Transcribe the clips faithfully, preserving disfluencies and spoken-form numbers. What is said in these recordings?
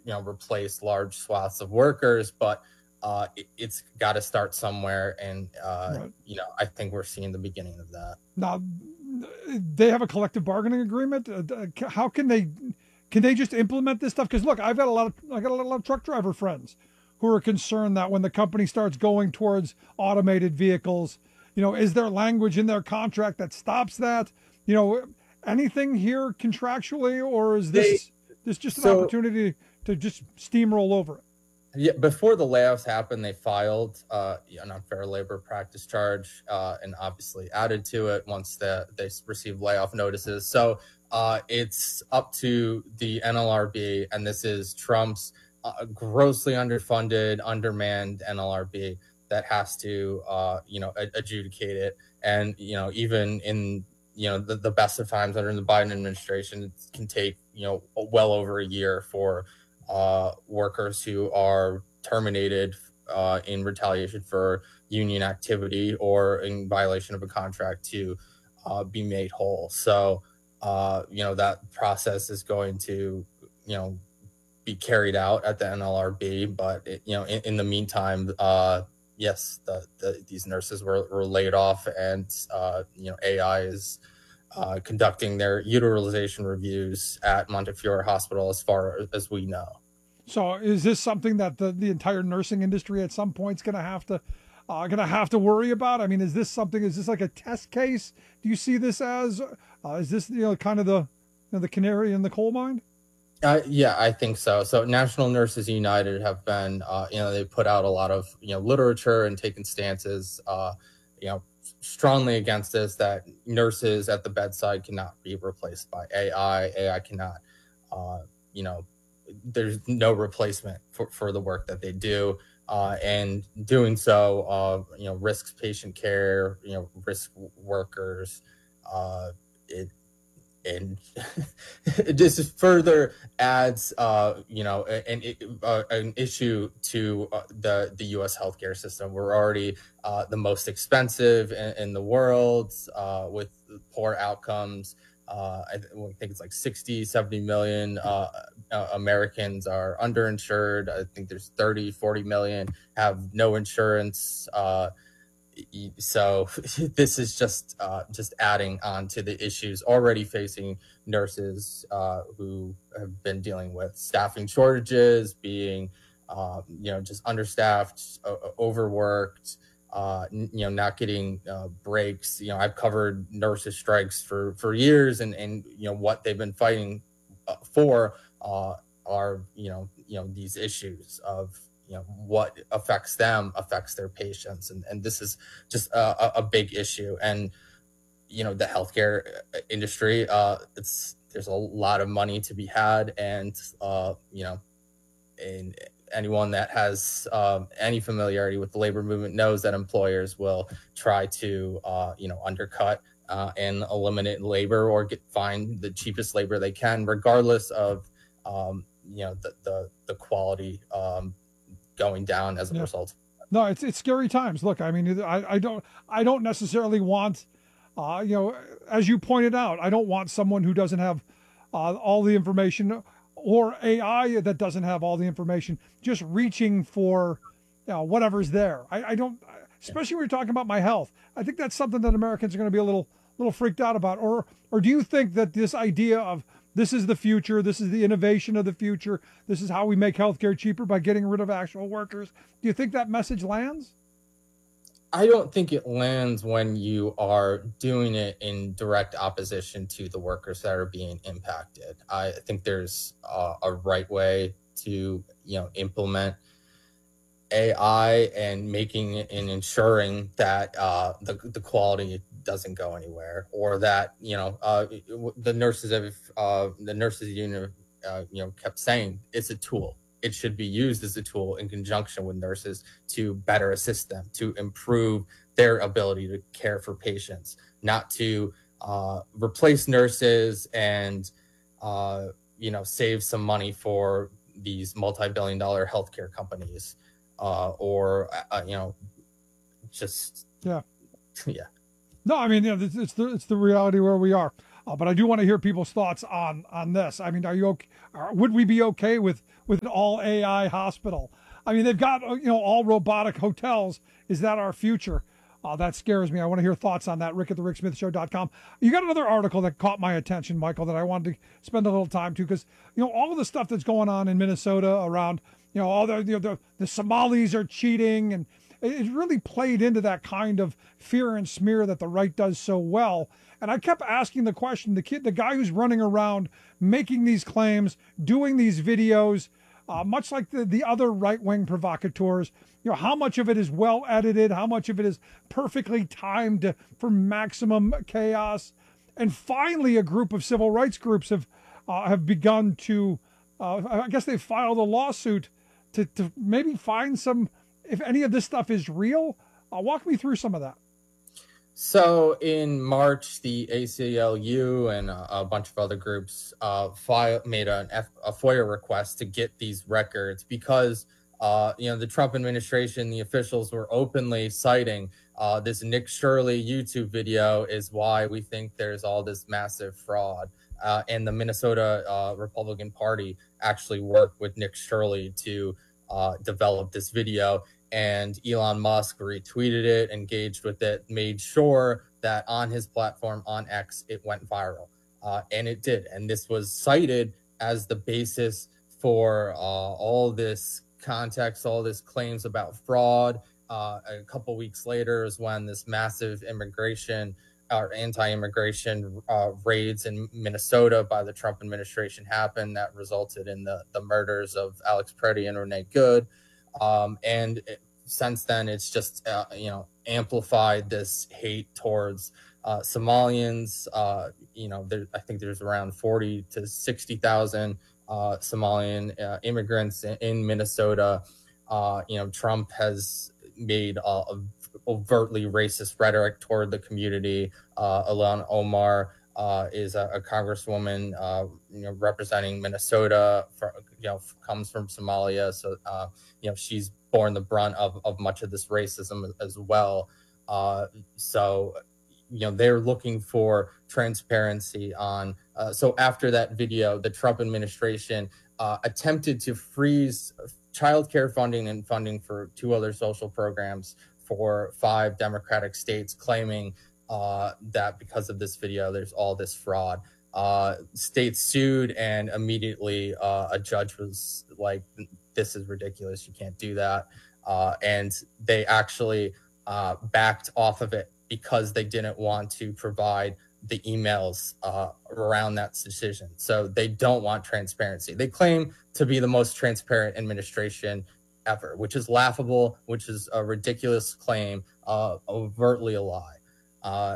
you know, replace large swaths of workers, but uh, it, it's got to start somewhere. And, uh, Right. you know, I think we're seeing the beginning of that. Now, they have a collective bargaining agreement. Uh, How can they can they just implement this stuff? Because look, I've got a lot of I got a lot of truck driver friends who are concerned that when the company starts going towards automated vehicles, you know, is there language in their contract that stops that? You know, anything here contractually, or is They this this just an so opportunity to just steamroll over it? Yeah, before the layoffs happened, they filed uh, an unfair labor practice charge, uh, and obviously added to it once the, they received layoff notices. So uh, it's up to the N L R B, and this is Trump's uh, grossly underfunded, undermanned N L R B that has to, uh, you know, adjudicate it. And you know, even in you know the, the best of times under the Biden administration, it can take you know well over a year for Uh, workers who are terminated uh, in retaliation for union activity or in violation of a contract to uh, be made whole. So, uh, you know, that process is going to, you know, be carried out at the N L R B. But, it, you know, in, in the meantime, uh, yes, the, the, these nurses were, were laid off, and, uh, you know, A I is uh, conducting their utilization reviews at Montefiore Hospital as far as we know. So is this something that the, the entire nursing industry at some point is going to have to uh, going to have to worry about? I mean, is this something? Is this like a test case? Do you see this as? Uh, is this you know kind of the you know, the canary in the coal mine? Uh, yeah, I think so. So National Nurses United have been, uh, you know, they put out a lot of, you know, literature and taken stances, uh, you know, strongly against this, that nurses at the bedside cannot be replaced by A I. A I cannot, uh, you know, there's no replacement for, for the work that they do. Uh, and doing so, uh, you know, risks patient care, you know, risk workers. Uh, it, and it just further adds, uh, you know, an, uh, an issue to uh, the, the U S healthcare system. We're already uh, the most expensive in, in the world uh, with poor outcomes. Uh, I, th- I think it's like sixty, seventy million uh, uh, Americans are underinsured. I think there's thirty, forty million have no insurance. Uh, so this is just uh, just adding on to the issues already facing nurses uh, who have been dealing with staffing shortages, being uh, you know just understaffed, uh, overworked, uh, you know not getting uh, breaks. You know I've covered nurses strikes for for years, and and you know what they've been fighting uh, for uh, are you know you know these issues of you know what affects them affects their patients, and and this is just a, a big issue. And you know the healthcare industry, uh it's there's a lot of money to be had, and uh you know and anyone that has um, any familiarity with the labor movement knows that employers will try to uh you know undercut uh, and eliminate labor, or get find the cheapest labor they can, regardless of um you know the the, the quality um going down as a Yeah. result. No, it's it's scary times. Look, I mean, I, I don't I don't necessarily want, uh, you know, as you pointed out, I don't want someone who doesn't have uh, all the information, or A I that doesn't have all the information, just reaching for you know, whatever's there. I, I don't, especially when you're talking about my health. I think that's something that Americans are going to be a little little freaked out about. Or or do you think that this idea of this is the future, this is the innovation of the future, this is how we make healthcare cheaper by getting rid of actual workers, do you think that message lands? I don't think it lands when you are doing it in direct opposition to the workers that are being impacted. I think there's uh, a right way to, you know, implement A I, and making and ensuring that uh, the the quality doesn't go anywhere, or that you know uh, the nurses have uh, the nurses union uh, you know kept saying it's a tool. It should be used as a tool in conjunction with nurses to better assist them, to improve their ability to care for patients, not to uh, replace nurses and uh, you know save some money for these multi-billion dollar healthcare companies. Uh, or uh, you know, just Yeah. yeah. No, I mean, you know, it's, it's the it's the reality where we are. Uh, but I do want to hear people's thoughts on on this. I mean, are you okay? Are, would we be okay with with an all A I hospital. I mean, they've got, you know, all robotic hotels. Is that our future? Uh, that scares me. I want to hear thoughts on that. Rick at the rick smith show dot com. You got another article that caught my attention, Michael, that I wanted to spend a little time to, because, you know, all of the stuff that's going on in Minnesota around, you know, all the, you know, the, the Somalis are cheating, and it, it really played into that kind of fear and smear that the right does so well. And I kept asking the question, the kid, the guy who's running around making these claims, doing these videos, uh, much like the, the other right-wing provocateurs, you know, how much of it is well edited, how much of it is perfectly timed to, for maximum chaos. And finally, a group of civil rights groups have uh, have begun to, uh, I guess they filed a lawsuit to, to maybe find some, if any of this stuff is real. Uh, walk me through some of that. So in March, the A C L U and a, a bunch of other groups uh, file, made an F, a FOIA request to get these records because, uh, you know, the Trump administration, the officials were openly citing uh, this Nick Shirley YouTube video is why we think there's all this massive fraud. Uh, and the Minnesota uh, Republican Party actually worked with Nick Shirley to uh, develop this video. And Elon Musk retweeted it, engaged with it, made sure that on his platform, on X, it went viral. Uh, and it did. And this was cited as the basis for uh, all this context, all this claims about fraud. Uh, a couple weeks later is when this massive immigration or anti-immigration uh, raids in Minnesota by the Trump administration happened that resulted in the, the murders of Alex Preddy and Renee Good. Um, and it, since then, it's just, uh, you know, amplified this hate towards uh, Somalians. Uh, you know, there, I think there's around forty to sixty thousand uh, Somalian uh, immigrants in, in Minnesota. Uh, you know, Trump has made uh, overtly racist rhetoric toward the community. Uh, Ilhan Omar uh, is a, a congresswoman, uh, you know, representing Minnesota, for, you know, comes from Somalia. So, uh, you know, she's borne the brunt of, of much of this racism as well. Uh, so, you know, they're looking for transparency on. Uh, so after that video, the Trump administration uh, attempted to freeze childcare funding and funding for two other social programs for five Democratic states, claiming uh, that because of this video, there's all this fraud. Uh, states sued, and immediately uh, a judge was like, this is ridiculous. You can't do that. Uh, and they actually uh, backed off of it because they didn't want to provide the emails uh, around that decision. So they don't want transparency. They claim to be the most transparent administration ever, which is laughable, which is a ridiculous claim, uh, overtly a lie. Uh,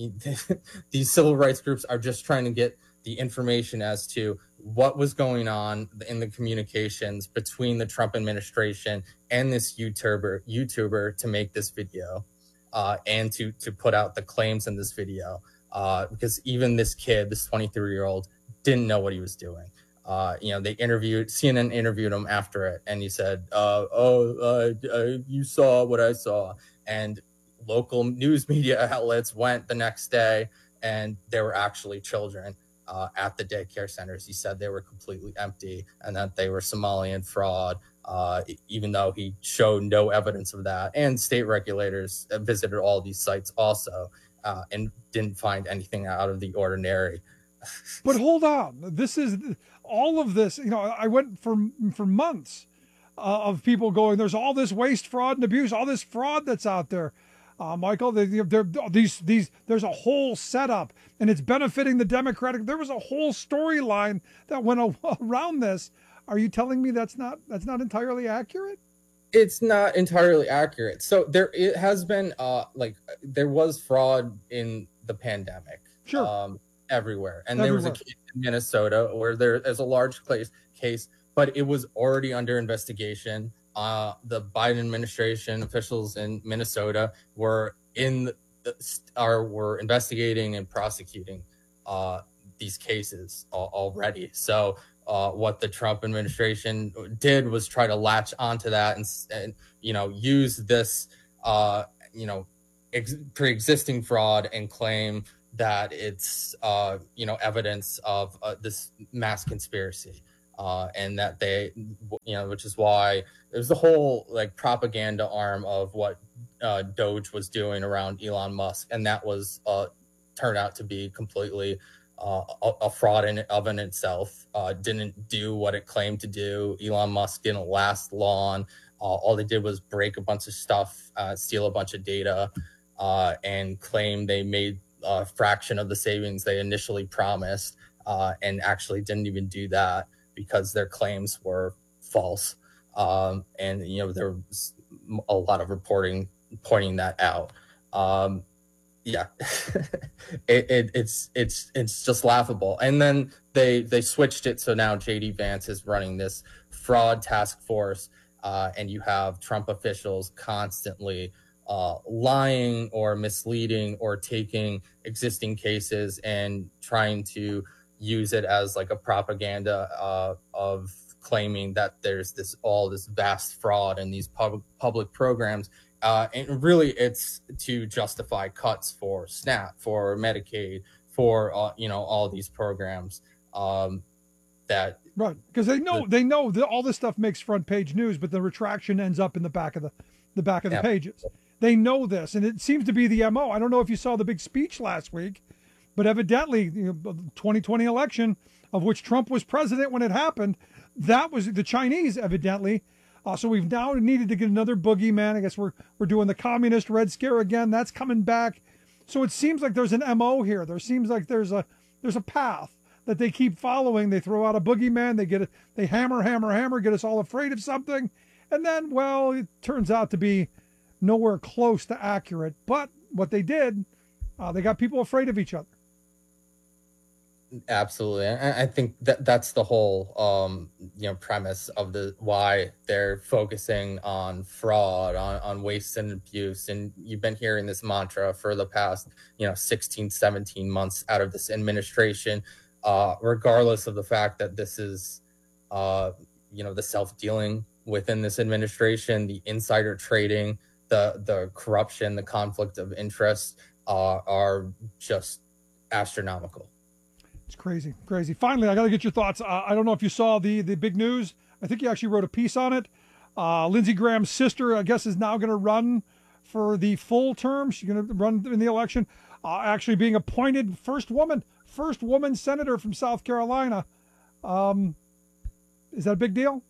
these civil rights groups are just trying to get the information as to what was going on in the communications between the Trump administration and this YouTuber YouTuber to make this video, uh, and to to put out the claims in this video. Uh, because even this kid, this twenty-three year old, didn't know what he was doing. Uh, you know, they interviewed, C N N interviewed him after it, and he said, uh, oh, uh, uh, you saw what I saw. And local news media outlets went the next day, and there were actually children uh, at the daycare centers. He said they were completely empty and that they were Somalian fraud, uh, even though he showed no evidence of that. And state regulators visited all these sites also, uh, and didn't find anything out of the ordinary. But hold on, this is all of this. You know, I went for for months uh, of people going, "There's all this waste, fraud, and abuse, all this fraud that's out there." Uh, Michael, they, they're, these these there's a whole setup, and it's benefiting the Democratic. There was a whole storyline that went around this. Are you telling me that's not that's not entirely accurate? It's not entirely accurate. So there it has been uh like there was fraud in the pandemic. Sure. Um, everywhere. And everywhere. There was a case in Minnesota where there is a large case, case, but it was already under investigation. Uh, the Biden administration officials in Minnesota were in the, are were investigating and prosecuting uh, these cases al- already. So uh, what the Trump administration did was try to latch onto that and, and you know, use this uh, you know ex- pre-existing fraud and claim that it's, uh, you know, evidence of uh, this mass conspiracy. uh, and that they, you know, which is why there's the whole like propaganda arm of what uh, Doge was doing around Elon Musk, and that was uh, turned out to be completely uh, a, a fraud in of in itself. Uh, didn't do what it claimed to do. Elon Musk didn't last long. Uh, all they did was break a bunch of stuff, uh, steal a bunch of data, uh, and claim they made a fraction of the savings they initially promised, uh, and actually didn't even do that because their claims were false. Um, and, you know, there was a lot of reporting pointing that out. Um, yeah, it, it, it's it's it's just laughable. And then they they switched it, so now J D Vance is running this fraud task force, uh, and you have Trump officials constantly uh, lying or misleading or taking existing cases and trying to use it as like a propaganda uh, of claiming that there's this all this vast fraud in these public public programs. Uh, and really, it's to justify cuts for SNAP, for Medicaid, for uh, you know, all these programs. Um, that right, because they know the, they know that all this stuff makes front page news, but the retraction ends up in the back of the the back of the yeah. pages. They know this, and it seems to be the M O. I don't know if you saw the big speech last week, but evidently, you know, twenty twenty election, of which Trump was president when it happened, that was the Chinese, evidently. Uh, so we've now needed to get another boogeyman. I guess we're we're doing the communist Red Scare again. That's coming back. So it seems like there's an M O here. There seems like there's a there's a path that they keep following. They throw out a boogeyman. They get it. They hammer, hammer, hammer. Get us all afraid of something, and then, well, it turns out to be nowhere close to accurate. But what they did, uh, they got people afraid of each other. Absolutely. I, I think that that's the whole, um, you know, premise of the why they're focusing on fraud, on, on waste and abuse. And you've been hearing this mantra for the past, you know, sixteen, seventeen months out of this administration, uh, regardless of the fact that this is, uh, you know, the self-dealing within this administration, the insider trading, the the corruption, the conflict of interest uh, are just astronomical. It's crazy, crazy. Finally, I got to get your thoughts. Uh, I don't know if you saw the the big news. I think you actually wrote a piece on it. Uh, Lindsey Graham's sister, I guess, is now going to run for the full term. She's going to run in the election, uh, actually being appointed first woman, first woman senator from South Carolina. Um, is that a big deal?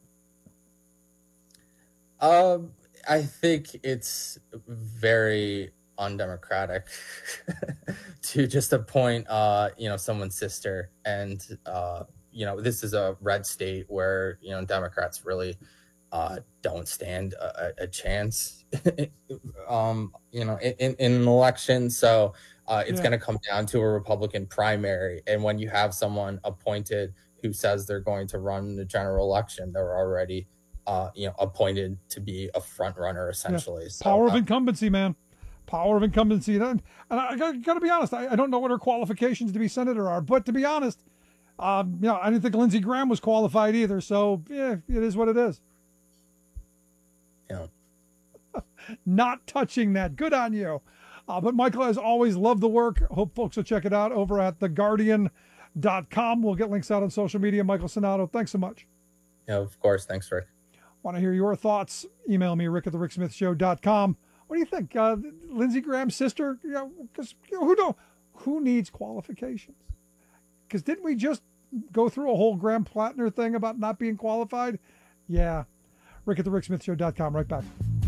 Um, I think it's very undemocratic to just appoint uh you know someone's sister, and uh you know this is a red state where you know Democrats really uh don't stand a, a chance um you know in, in an election. So uh it's yeah. going to come down to a Republican primary, and when you have someone appointed who says they're going to run the general election, they're already uh you know appointed to be a front runner essentially. Yeah. So, power of uh, incumbency, man. Power of incumbency. And I got, got to be honest, I, I don't know what her qualifications to be senator are, but to be honest, um, you know, I didn't think Lindsey Graham was qualified either. So yeah, it is what it is. Yeah. Not touching that. Good on you. Uh, but Michael, as always, love the work. Hope folks will check it out over at the guardian dot com. We'll get links out on social media. Michael Sonato, thanks so much. Yeah, of course. Thanks, Rick. Want to hear your thoughts? Email me, rick at the rick smith show dot com. What do you think? Uh, Lindsey Graham's sister, you know, because you know, who don't, who needs qualifications? Because didn't we just go through a whole Graham Plattner thing about not being qualified? Yeah. Rick at the rick smith show dot com. Right back.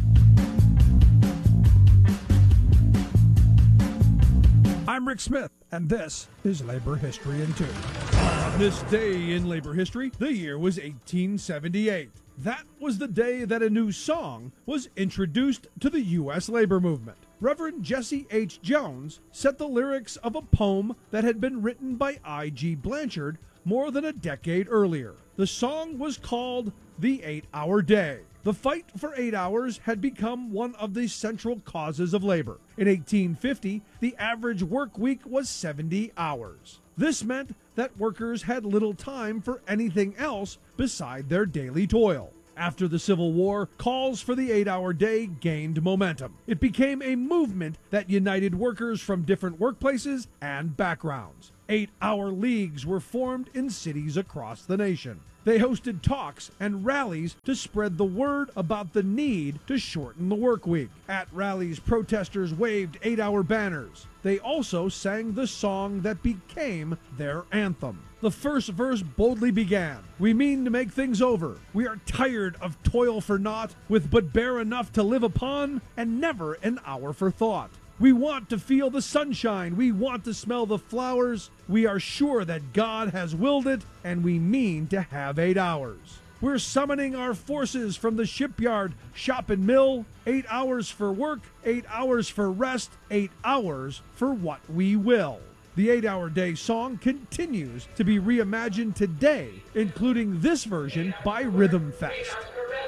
I'm Rick Smith, and this is Labor History in Two. On this day in labor history, the year was eighteen seventy-eight. That was the day that a new song was introduced to the U S labor movement. Reverend Jesse H. Jones set the lyrics of a poem that had been written by I G Blanchard more than a decade earlier. The song was called The Eight-Hour Day. The fight for eight hours had become one of the central causes of labor. In eighteen fifty, the average work week was seventy hours. This meant that workers had little time for anything else beside their daily toil. After the Civil War, calls for the eight-hour day gained momentum. It became a movement that united workers from different workplaces and backgrounds. Eight-hour leagues were formed in cities across the nation. They hosted talks and rallies to spread the word about the need to shorten the work week. At rallies, protesters waved eight-hour banners. They also sang the song that became their anthem. The first verse boldly began, "We mean to make things over. We are tired of toil for naught, with but bare enough to live upon, and never an hour for thought. We want to feel the sunshine. We want to smell the flowers. We are sure that God has willed it, and we mean to have eight hours. We're summoning our forces from the shipyard, shop and mill. Eight hours for work, eight hours for rest, eight hours for what we will." The eight-hour day song continues to be reimagined today, including this version by Rhythm Fest.